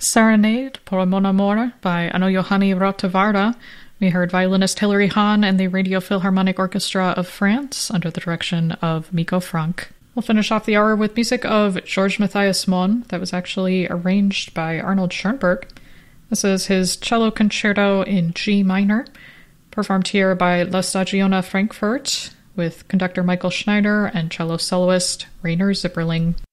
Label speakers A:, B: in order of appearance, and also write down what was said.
A: Serenade por Mon Amour by Anno Johanni Rotevarda. We heard violinist Hilary Hahn and the Radio Philharmonic Orchestra of France under the direction of Miko Frank. We'll finish off the hour with music of George Matthias Mon that was actually arranged by Arnold Schoenberg. This is his cello concerto in G minor, performed here by La Stagione Frankfurt with conductor Michael Schneider and cello soloist Rainer Zipperling.